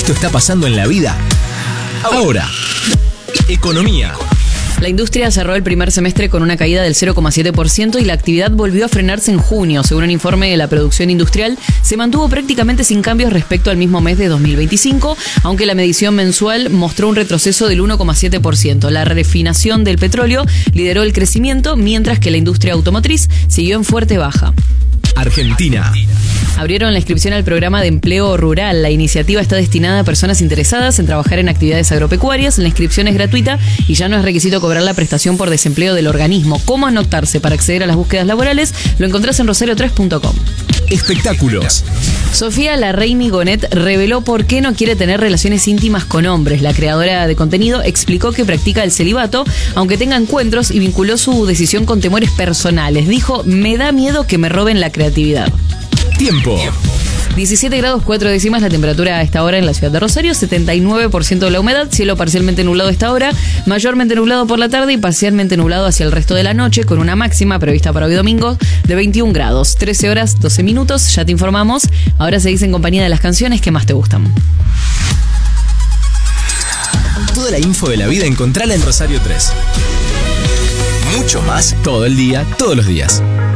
esto está pasando en la vida ahora. Economía. La industria cerró el primer semestre con una caída del 0,7% y la actividad volvió a frenarse en junio. Según un informe de la producción industrial, se mantuvo prácticamente sin cambios respecto al mismo mes de 2025, aunque la medición mensual mostró un retroceso del 1,7%. La refinación del petróleo lideró el crecimiento, mientras que la industria automotriz siguió en fuerte baja. Argentina. Abrieron la inscripción al programa de empleo rural. La iniciativa está destinada a personas interesadas en trabajar en actividades agropecuarias. La inscripción es gratuita y ya no es requisito cobrar la prestación por desempleo del organismo. ¿Cómo anotarse para acceder a las búsquedas laborales? Lo encontrás en rosario3.com. Espectáculos. Sofía Larraín Gonet reveló por qué no quiere tener relaciones íntimas con hombres. La creadora de contenido explicó que practica el celibato, aunque tenga encuentros, y vinculó su decisión con temores personales. Dijo: me da miedo que me roben la creatividad. Tiempo. 17 grados 4 décimas la temperatura a esta hora en la ciudad de Rosario, 79% de la humedad, cielo parcialmente nublado a esta hora, mayormente nublado por la tarde y parcialmente nublado hacia el resto de la noche, con una máxima prevista para hoy domingo de 21 grados, 13 horas 12 minutos, ya te informamos. Ahora seguís en compañía de las canciones que más te gustan. Toda la info de la vida encontrala en Rosario 3. Mucho más todo el día, todos los días.